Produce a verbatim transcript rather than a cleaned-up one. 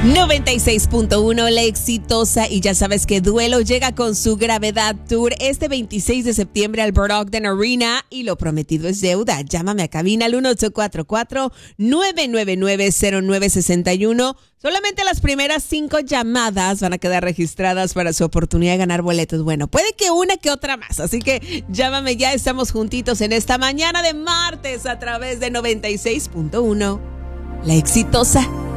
noventa y seis punto uno, La Exitosa. Y ya sabes que Duelo llega con su Gravedad Tour este veintiséis de septiembre al Burt Ogden Arena, y lo prometido es deuda. Llámame a cabina al uno ocho cuatro cuatro, nueve nueve nueve, cero nueve seis uno. Solamente las primeras cinco llamadas van a quedar registradas para su oportunidad de ganar boletos. Bueno, puede que una que otra más, así que llámame ya. Estamos juntitos en esta mañana de martes a través de noventa y seis punto uno, La Exitosa.